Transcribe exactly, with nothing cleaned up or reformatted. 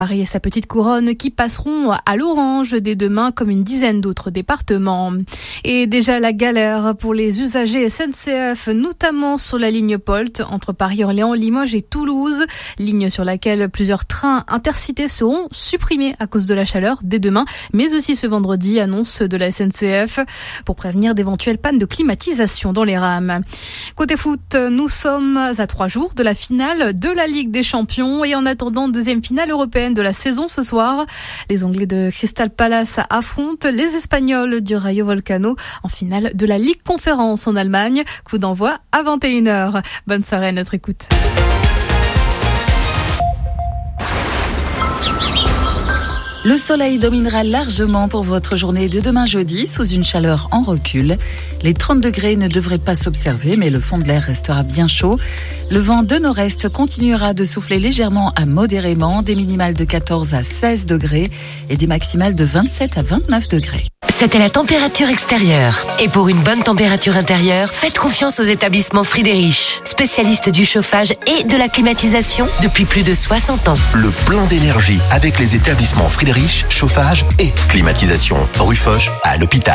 Paris et sa petite couronne qui passeront à l'orange dès demain comme une dizaine d'autres départements. Et déjà la galère pour les usagers S N C F, notamment sur la ligne Polt entre Paris-Orléans, Limoges et Toulouse, ligne sur laquelle plusieurs trains intercités seront supprimés à cause de la chaleur dès demain, mais aussi ce vendredi, annonce de la S N C F, pour prévenir d'éventuelles pannes de climatisation dans les rames. Côté foot, nous sommes à trois jours de la finale de la Ligue des Champions et en attendant deuxième finale européenne de la saison ce soir, les Anglais de Crystal Palace affrontent les Espagnols du Rayo Vallecano en finale de la Ligue Conférence en Allemagne. Coup d'envoi à vingt et une heures. Bonne soirée à notre écoute. Le soleil dominera largement pour votre journée de demain jeudi sous une chaleur en recul. Les trente degrés ne devraient pas s'observer, mais le fond de l'air restera bien chaud. Le vent de nord-est continuera de souffler légèrement à modérément, des minimales de quatorze à seize degrés et des maximales de vingt-sept à vingt-neuf degrés. C'était la température extérieure. Et pour une bonne température intérieure, faites confiance aux établissements Friedrich, spécialistes du chauffage et de la climatisation depuis plus de soixante ans. Le plein d'énergie avec les établissements Friedrich, chauffage et climatisation. Rue Foch à l'hôpital.